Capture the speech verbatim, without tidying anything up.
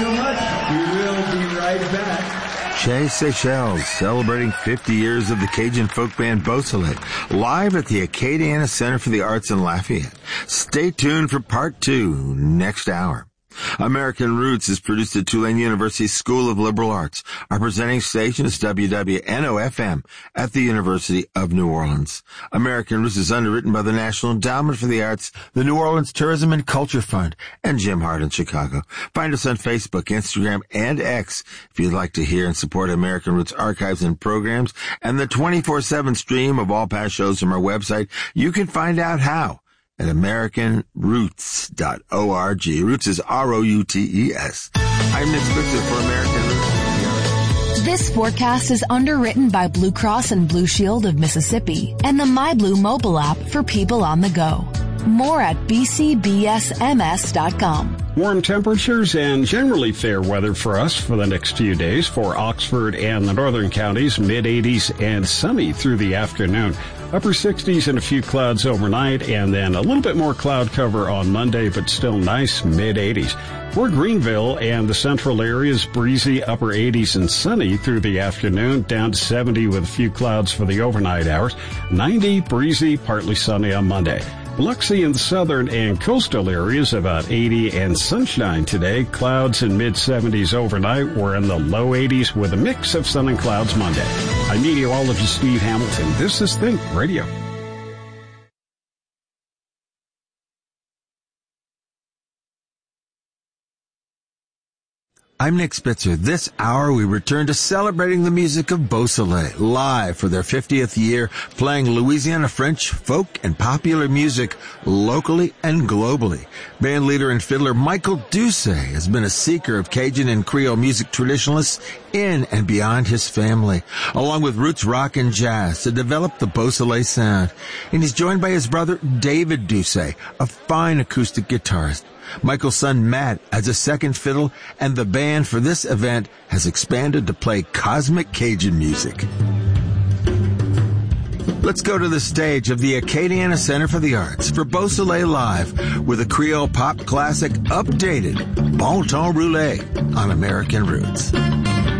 so much. We will be right back. Che Seychelles, celebrating fifty years of the Cajun folk band Beausoleil, live at the Acadiana Center for the Arts in Lafayette. Stay tuned for part two next hour. American Roots is produced at Tulane University School of Liberal Arts. Our presenting station is W W N O F M at the University of New Orleans. American Roots is underwritten by the National Endowment for the Arts, the New Orleans Tourism and Culture Fund, and Jim Hart in Chicago. Find us on Facebook, Instagram, and X if you'd like to hear and support American Roots archives and programs, and the twenty-four seven stream of all past shows from our website. You can find out how at american roots dot org. Roots is R O U T E S. I'm Nick Spitzer for American Roots. This forecast is underwritten by Blue Cross and Blue Shield of Mississippi and the MyBlue mobile app for people on the go. More at b c b s m s dot com. Warm temperatures and generally fair weather for us for the next few days. For Oxford and the northern counties, mid eighties and sunny through the afternoon. Upper sixties and a few clouds overnight, and then a little bit more cloud cover on Monday, but still nice mid eighties. For Greenville and the central areas, breezy upper eighties and sunny through the afternoon, down to seventy with a few clouds for the overnight hours. ninety, breezy, partly sunny on Monday. Biloxi in the southern and coastal areas, about eighty and sunshine today. Clouds in mid seventies overnight. We're in the low eighties with a mix of sun and clouds Monday. I'm meteorologist Steve Hamilton. This is Think Radio. I'm Nick Spitzer. This hour we return to celebrating the music of Beausoleil, live for their fiftieth year, playing Louisiana French, folk, and popular music locally and globally. Band leader and fiddler Michael Doucet has been a seeker of Cajun and Creole music traditionalists in and beyond his family, along with roots rock and jazz, to develop the Beausoleil sound. And he's joined by his brother David Doucet, a fine acoustic guitarist. Michael's son Matt adds a second fiddle, and the band for this event has expanded to play cosmic Cajun music. Let's go to the stage of the Acadiana Center for the Arts for Beausoleil Live with a Creole pop classic updated, Bon Temps Roulé on American Roots.